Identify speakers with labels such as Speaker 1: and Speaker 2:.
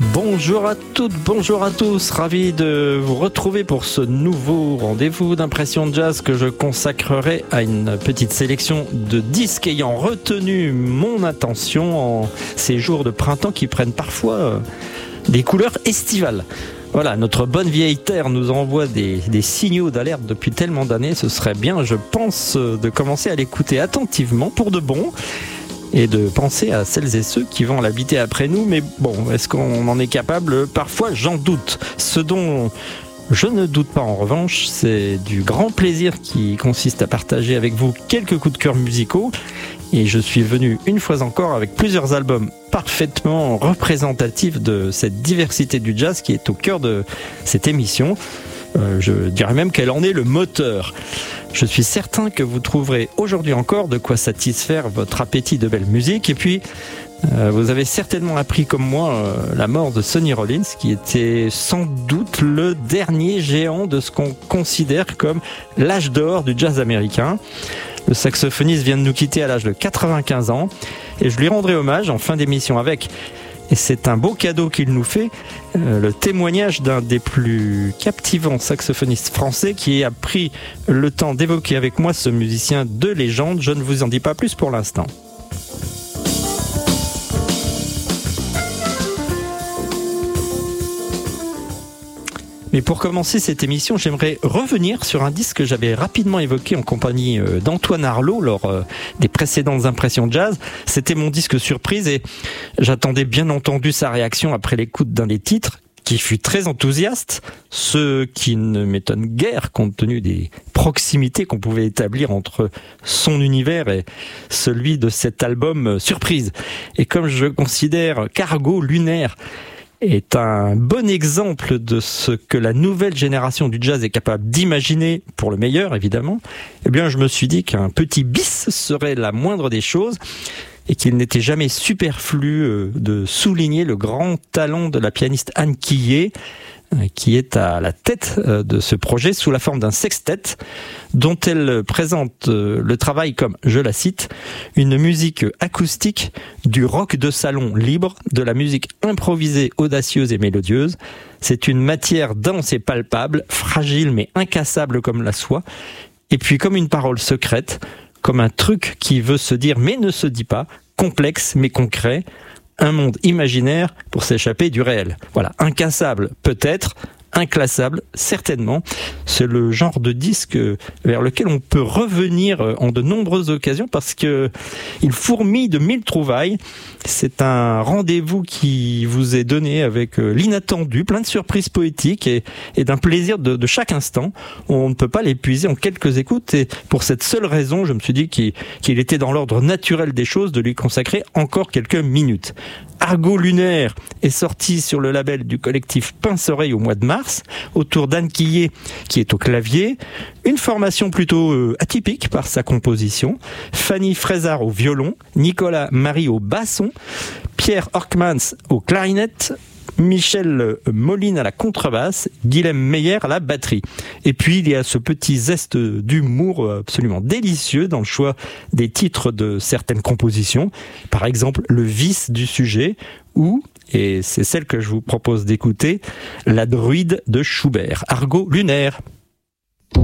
Speaker 1: Bonjour à toutes, bonjour à tous, ravi de vous retrouver pour ce nouveau rendez-vous d'Impression Jazz que je consacrerai à une petite sélection de disques ayant retenu mon attention en ces jours de printemps qui prennent parfois des couleurs estivales. Voilà, notre bonne vieille terre nous envoie des signaux d'alerte depuis tellement d'années, ce serait bien, je pense, de commencer à l'écouter attentivement pour de bon. Et de penser à celles et ceux qui vont l'habiter après nous. Mais bon, est-ce qu'on en est capable ? Parfois, j'en doute. Ce dont je ne doute pas, en revanche, c'est du grand plaisir qui consiste à partager avec vous quelques coups de cœur musicaux. Et je suis venu une fois encore avec plusieurs albums parfaitement représentatifs de cette diversité du jazz qui est au cœur de cette émission. Je dirais même qu'elle en est le moteur. Je suis certain que vous trouverez aujourd'hui encore de quoi satisfaire votre appétit de belle musique. Et puis, vous avez certainement appris comme moi la mort de Sonny Rollins, qui était sans doute le dernier géant de ce qu'on considère comme l'âge d'or du jazz américain. Le saxophoniste vient de nous quitter à l'âge de 95 ans et je lui rendrai hommage en fin d'émission avec... Et c'est un beau cadeau qu'il nous fait, le témoignage d'un des plus captivants saxophonistes français qui a pris le temps d'évoquer avec moi ce musicien de légende. Je ne vous en dis pas plus pour l'instant. Mais pour commencer cette émission, j'aimerais revenir sur un disque que j'avais rapidement évoqué en compagnie d'Antoine Arlot lors des précédentes Impressions Jazz. C'était mon disque surprise et j'attendais bien entendu sa réaction après l'écoute d'un des titres qui fut très enthousiaste, ce qui ne m'étonne guère compte tenu des proximités qu'on pouvait établir entre son univers et celui de cet album surprise. Et comme je considère qu'Argo Lunaire est un bon exemple de ce que la nouvelle génération du jazz est capable d'imaginer, pour le meilleur évidemment, eh bien je me suis dit qu'un petit bis serait la moindre des choses et qu'il n'était jamais superflu de souligner le grand talent de la pianiste Anne Quillet, qui est à la tête de ce projet sous la forme d'un sextet dont elle présente le travail comme, je la cite, une musique acoustique, du rock de salon libre, de la musique improvisée, audacieuse et mélodieuse. C'est une matière dense et palpable, fragile mais incassable comme la soie, et puis comme une parole secrète, comme un truc qui veut se dire mais ne se dit pas, complexe mais concret, un monde imaginaire pour s'échapper du réel. Voilà, incassable peut-être, inclassable certainement. C'est le genre de disque vers lequel on peut revenir en de nombreuses occasions parce que il fourmille de mille trouvailles. C'est un rendez-vous qui vous est donné avec l'inattendu, plein de surprises poétiques et d'un plaisir de chaque instant. On ne peut pas l'épuiser en quelques écoutes et pour cette seule raison, je me suis dit qu'il était dans l'ordre naturel des choses de lui consacrer encore quelques minutes. Argo Lunaire est sorti sur le label du collectif Pince-Oreille au mois de mars, autour d'Anne Quillet qui est au clavier, une formation plutôt atypique par sa composition, Fanny Fraisard au violon, Nicolas Marie au basson, Pierre Orkmans au clarinette, Michel Moline à la contrebasse, Guilhem Meyer à la batterie. Et puis il y a ce petit zeste d'humour absolument délicieux dans le choix des titres de certaines compositions. Par exemple, le vice du sujet ou, et c'est celle que je vous propose d'écouter, la druide de Schubert, Argo Lunaire.